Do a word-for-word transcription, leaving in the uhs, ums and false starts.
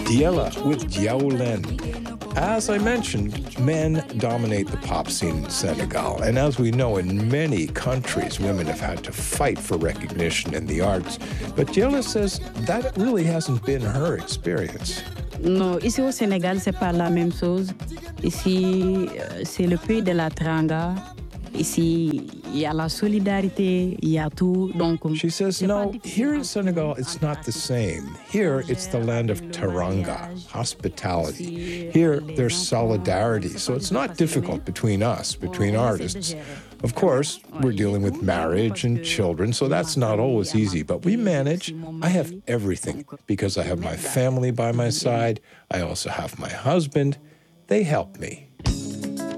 Diela with Diaoulen. As I mentioned, men dominate the pop scene in Senegal, and as we know, in many countries, women have had to fight for recognition in the arts. But Diela says that really hasn't been her experience. Non, ici au Sénégal, c'est pas la même chose. Ici, c'est le pays de la Teranga. Ici, il y a la solidarité, il y a tout. Donc, she says, no, here in Senegal, it's not the same. Here, it's the land of Teranga, hospitality. Here, there's solidarity. So it's not difficult between us, between artists. Of course, we're dealing with marriage and children, so that's not always easy. But we manage. I have everything because I have my family by my side. I also have my husband. They help me.